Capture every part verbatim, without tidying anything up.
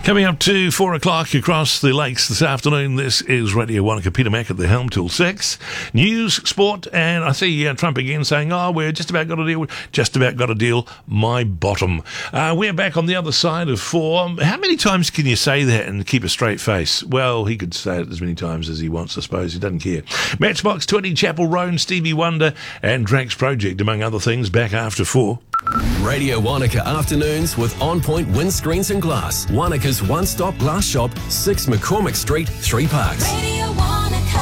Coming up to four o'clock across the lakes this afternoon, this is Radio Wanaka. Peter Mack at the helm till six. News, sport, and I see uh, Trump again saying, oh, we're just about got a deal, just about got a deal, my bottom. Uh, we're back on the other side of four. How many times can you say that and keep a straight face? Well, he could say it as many times as he wants, I suppose. He doesn't care. Matchbox twenty, Chapel Roan, Stevie Wonder, and Drax Project, among other things, back after four. Radio Wanaka afternoons with On Point Windscreens and Glass. Wanaka's one-stop glass shop, six McCormick Street, Three Parks. Radio Wanaka.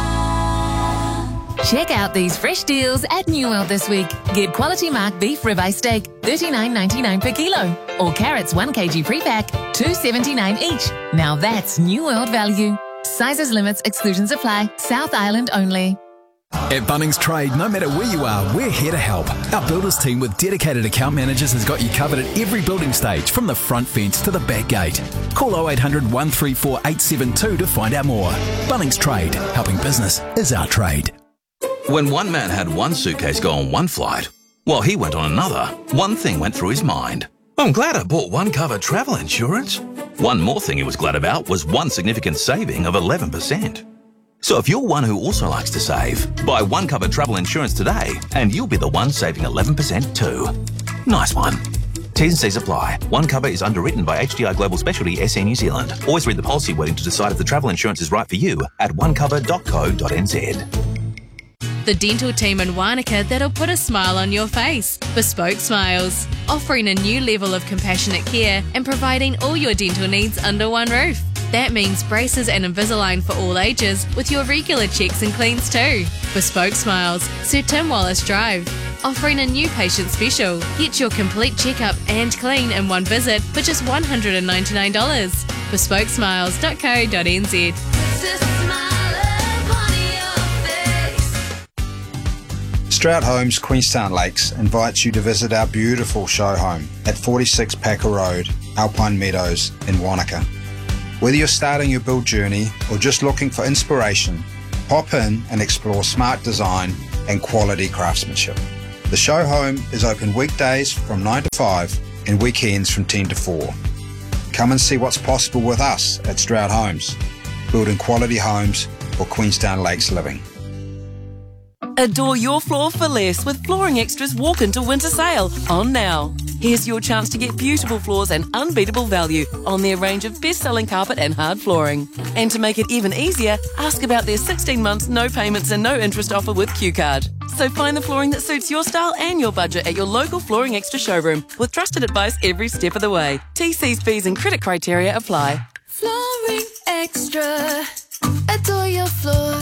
Check out these fresh deals at New World this week. Get quality mark beef ribeye steak, thirty-nine ninety-nine per kilo. Or carrots one kilogram pre-pack, two seventy-nine each. Now that's New World value. Sizes, limits, exclusions apply. South Island only. At Bunnings Trade, no matter where you are, we're here to help. Our builders team with dedicated account managers has got you covered at every building stage, from the front fence to the back gate. Call oh eight hundred, one three four, eight seven two to find out more. Bunnings Trade, helping business is our trade. When one man had one suitcase go on one flight, while he went on another, one thing went through his mind. I'm glad I bought one cover travel insurance. One more thing he was glad about was one significant saving of eleven percent. So if you're one who also likes to save, buy One Cover travel insurance today and you'll be the one saving eleven percent too. Nice one. T's and C's apply. One Cover is underwritten by H D I Global Specialty S A New Zealand. Always read the policy wording to decide if the travel insurance is right for you at one cover dot co dot n z. The dental team in Wanaka that'll put a smile on your face. Bespoke Smiles, offering a new level of compassionate care and providing all your dental needs under one roof. That means braces and Invisalign for all ages with your regular checks and cleans too. Bespoke Smiles, Sir Tim Wallace Drive, offering a new patient special. Get your complete checkup and clean in one visit for just one hundred ninety-nine dollars. bespoke smiles dot co dot n z. Stroud Homes Queenstown Lakes invites you to visit our beautiful show home at forty-six Packer Road, Alpine Meadows in Wanaka. Whether you're starting your build journey or just looking for inspiration, pop in and explore smart design and quality craftsmanship. The show home is open weekdays from nine to five and weekends from ten to four. Come and see what's possible with us at Stroud Homes, building quality homes for Queenstown Lakes living. Adore your floor for less with Flooring Extra's Walk Into Winter Sale on now. Here's your chance to get beautiful floors and unbeatable value on their range of best-selling carpet and hard flooring. And to make it even easier, ask about their sixteen months no payments and no interest offer with Q Card. So find the flooring that suits your style and your budget at your local Flooring Extra showroom with trusted advice every step of the way. T Cs, fees and credit criteria apply. Flooring Extra. Adore your floor.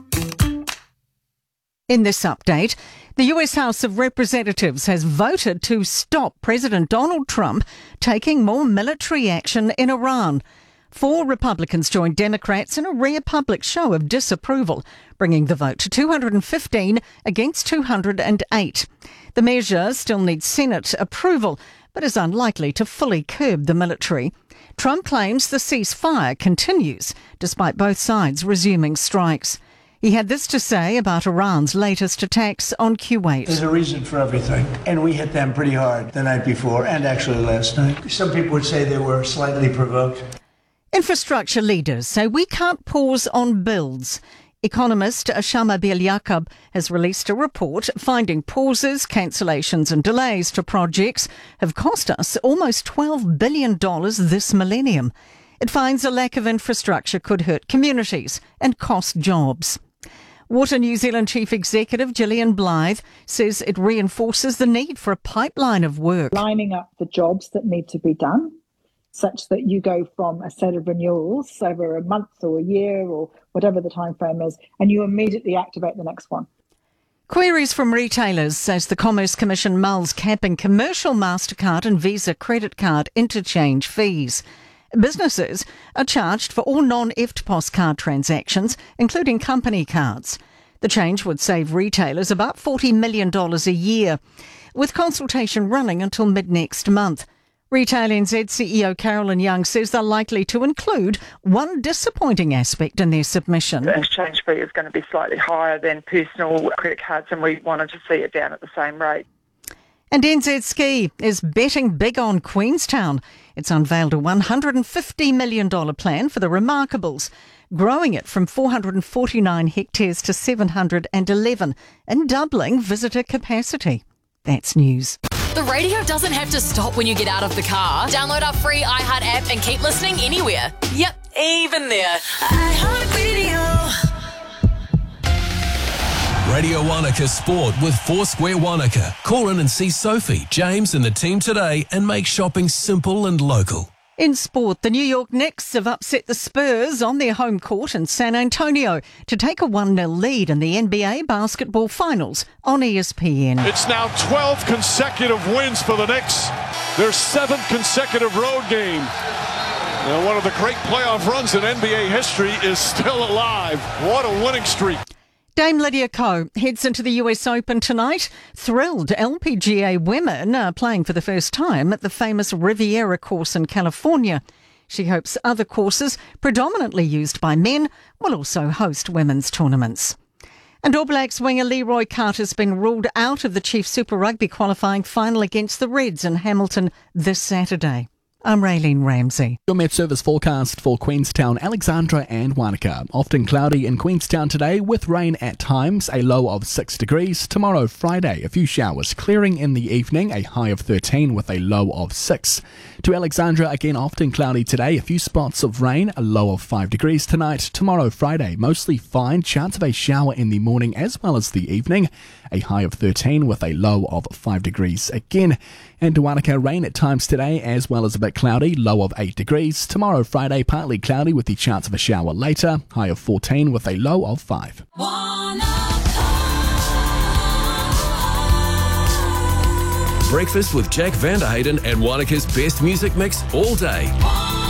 In this update, the U S House of Representatives has voted to stop President Donald Trump taking more military action in Iran. Four Republicans joined Democrats in a rare public show of disapproval, bringing the vote to two hundred fifteen against two hundred eight. The measure still needs Senate approval, but is unlikely to fully curb the military. Trump claims the ceasefire continues, despite both sides resuming strikes. He had this to say about Iran's latest attacks on Kuwait. There's a reason for everything, and we hit them pretty hard the night before and actually last night. Some people would say they were slightly provoked. Infrastructure leaders say we can't pause on builds. Economist Shama Bielyakub has released a report finding pauses, cancellations and delays to projects have cost us almost twelve billion dollars this millennium. It finds a lack of infrastructure could hurt communities and cost jobs. Water New Zealand Chief Executive Gillian Blythe says it reinforces the need for a pipeline of work. Lining up the jobs that need to be done such that you go from a set of renewals over a month or a year or whatever the time frame is, and you immediately activate the next one. Queries from retailers says the Commerce Commission mulls capping commercial MasterCard and Visa credit card interchange fees. Businesses are charged for all non-E F T P O S card transactions, including company cards. The change would save retailers about forty million dollars a year, with consultation running until mid-next month. Retail N Z C E O Carolyn Young says they're likely to include one disappointing aspect in their submission. The exchange fee is going to be slightly higher than personal credit cards, and we wanted to see it down at the same rate. And N Z Ski is betting big on Queenstown. It's unveiled a one hundred fifty million dollars plan for the Remarkables, growing it from four hundred forty-nine hectares to seven hundred eleven and doubling visitor capacity. That's news. The radio doesn't have to stop when you get out of the car. Download our free iHeart app and keep listening anywhere. Yep, even there. iHeartRadio. Radio Wanaka Sport with Foursquare Wanaka. Call in and see Sophie, James and the team today and make shopping simple and local. In sport, the New York Knicks have upset the Spurs on their home court in San Antonio to take a one nil lead in the N B A basketball finals on E S P N. It's now twelve consecutive wins for the Knicks. Their seventh consecutive road game. And one of the great playoff runs in N B A history is still alive. What a winning streak. Dame Lydia Ko heads into the U S Open tonight. Thrilled L P G A women are playing for the first time at the famous Riviera course in California. She hopes other courses, predominantly used by men, will also host women's tournaments. And All Blacks winger Leroy Carter has been ruled out of the Chiefs Super Rugby qualifying final against the Reds in Hamilton this Saturday. I'm Raylene Ramsey. Your Met Service forecast for Queenstown, Alexandra and Wanaka. Often cloudy in Queenstown today with rain at times, a low of six degrees. Tomorrow, Friday, a few showers clearing in the evening, a high of thirteen with a low of six. To Alexandra, again often cloudy today, a few spots of rain, a low of five degrees tonight. Tomorrow, Friday, mostly fine, chance of a shower in the morning as well as the evening, a high of thirteen with a low of five degrees again. And to Wanaka, rain at times today as well as a bit cloudy, low of eight degrees. Tomorrow, Friday, partly cloudy with the chance of a shower later, high of fourteen with a low of five. Breakfast with Jack Vanderhayden and Wanaka's best music mix all day.